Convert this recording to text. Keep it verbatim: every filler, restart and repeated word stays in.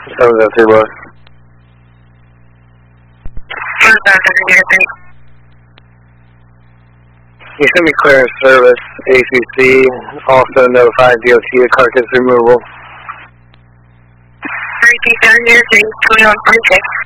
seven oh three West. You sent me clearance service, A C C, also notified D O T of carcass removal. three P seven zero three, twenty-one point six.